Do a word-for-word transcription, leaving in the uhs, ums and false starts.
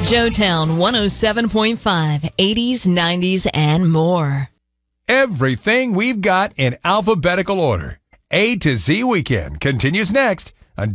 Joetown one oh seven point five, eighties, nineties, and more. Everything we've got in alphabetical order. A to Z Weekend continues next.